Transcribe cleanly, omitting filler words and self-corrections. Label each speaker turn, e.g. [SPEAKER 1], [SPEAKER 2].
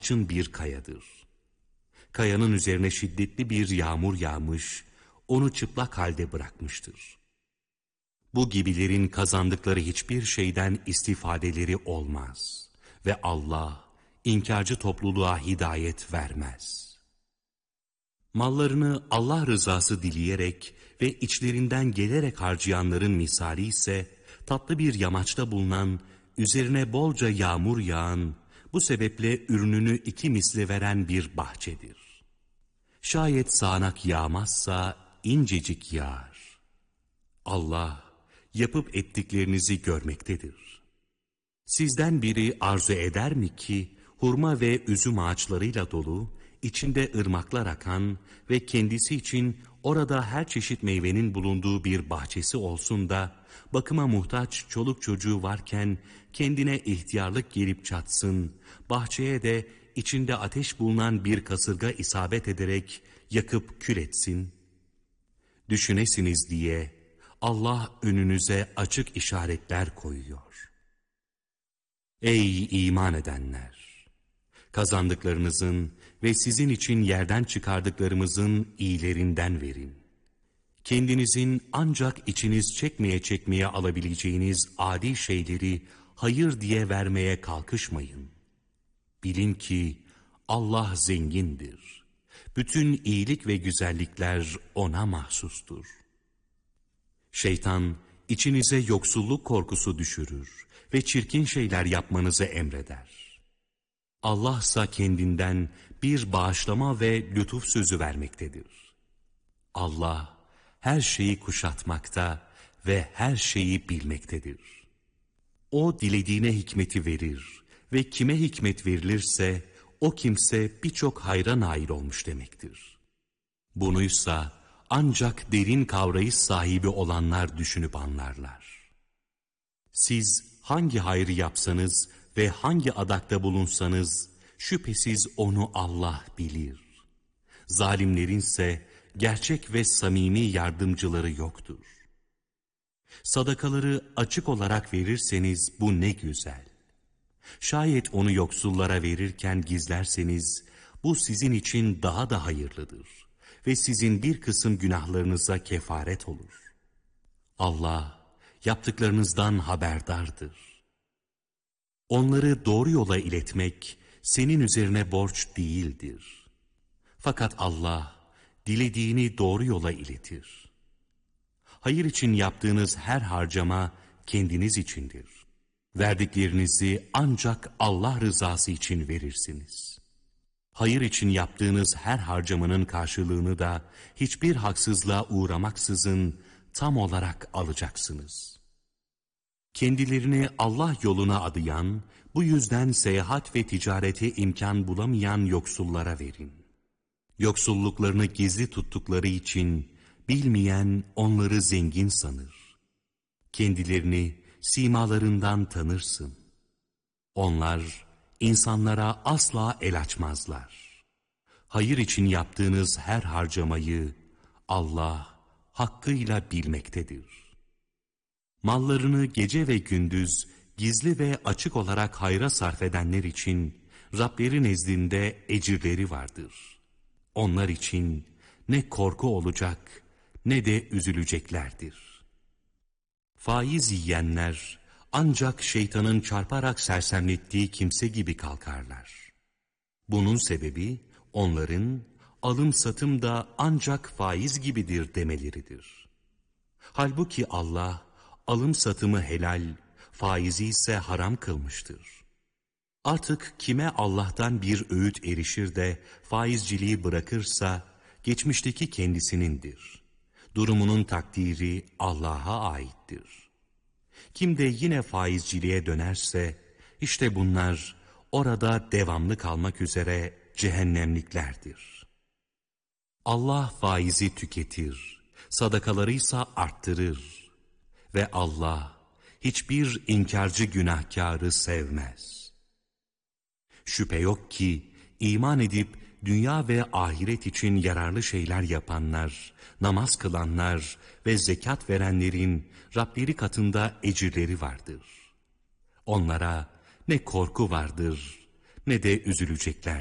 [SPEAKER 1] için bir kayadır. Kayanın üzerine şiddetli bir yağmur yağmış, onu çıplak halde bırakmıştır. Bu gibilerin kazandıkları hiçbir şeyden istifadeleri olmaz ve Allah inkarcı topluluğa hidayet vermez. Mallarını Allah rızası dileyerek ve içlerinden gelerek harcayanların misali ise tatlı bir yamaçta bulunan, üzerine bolca yağmur yağan, bu sebeple ürününü iki misli veren bir bahçedir. Şayet sağanak yağmazsa incecik yağar. Allah yapıp ettiklerinizi görmektedir. Sizden biri arzu eder mi ki hurma ve üzüm ağaçlarıyla dolu, içinde ırmaklar akan ve kendisi için orada her çeşit meyvenin bulunduğu bir bahçesi olsun da bakıma muhtaç çoluk çocuğu varken kendine ihtiyarlık gelip çatsın, bahçeye de içinde ateş bulunan bir kasırga isabet ederek yakıp kül etsin? Düşünesiniz diye Allah önünüze açık işaretler koyuyor. Ey iman edenler! Kazandıklarınızın ve sizin için yerden çıkardıklarımızın iyilerinden verin. Kendinizin ancak içiniz çekmeye alabileceğiniz adi şeyleri hayır diye vermeye kalkışmayın. Bilin ki Allah zengindir. Bütün iyilik ve güzellikler O'na mahsustur. Şeytan içinize yoksulluk korkusu düşürür ve çirkin şeyler yapmanızı emreder. Allah ise kendinden bir bağışlama ve lütuf sözü vermektedir. Allah her şeyi kuşatmakta ve her şeyi bilmektedir. O dilediğine hikmeti verir ve kime hikmet verilirse o kimse birçok hayra nail olmuş demektir. Bunuysa ancak derin kavrayış sahibi olanlar düşünüp anlarlar. Siz hangi hayrı yapsanız ve hangi adakta bulunsanız şüphesiz onu Allah bilir. Zalimlerinse gerçek ve samimi yardımcıları yoktur. Sadakaları açık olarak verirseniz bu ne güzel. Şayet onu yoksullara verirken gizlerseniz bu sizin için daha da hayırlıdır ve sizin bir kısım günahlarınıza kefaret olur. Allah yaptıklarınızdan haberdardır. Onları doğru yola iletmek senin üzerine borç değildir. Fakat Allah dilediğini doğru yola iletir. Hayır için yaptığınız her harcama kendiniz içindir. Verdiklerinizi ancak Allah rızası için verirsiniz. Hayır için yaptığınız her harcamanın karşılığını da hiçbir haksızlığa uğramaksızın tam olarak alacaksınız. Kendilerini Allah yoluna adayan, bu yüzden seyahat ve ticarete imkan bulamayan yoksullara verin. Yoksulluklarını gizli tuttukları için bilmeyen onları zengin sanır. Kendilerini simalarından tanırsın. Onlar insanlara asla el açmazlar. Hayır için yaptığınız her harcamayı Allah hakkıyla bilmektedir. Mallarını gece ve gündüz gizli ve açık olarak hayra sarf edenler için Rableri nezdinde ecirleri vardır. Onlar için ne korku olacak ne de üzüleceklerdir. Faiz yiyenler ancak şeytanın çarparak sersemlettiği kimse gibi kalkarlar. Bunun sebebi onların alım satım da ancak faiz gibidir demeleridir. Halbuki Allah alım satımı helal, faizi ise haram kılmıştır. Artık kime Allah'tan bir öğüt erişir de faizciliği bırakırsa geçmişteki kendisinindir. Durumunun takdiri Allah'a aittir. Kim de yine faizciliğe dönerse işte bunlar orada devamlı kalmak üzere cehennemliklerdir. Allah faizi tüketir, sadakalarıysa arttırır ve Allah hiçbir inkarcı günahkarı sevmez. Şüphe yok ki iman edip dünya ve ahiret için yararlı şeyler yapanlar, namaz kılanlar ve zekat verenlerin Rableri katında ecirleri vardır. Onlara ne korku vardır, ne de üzülecekler.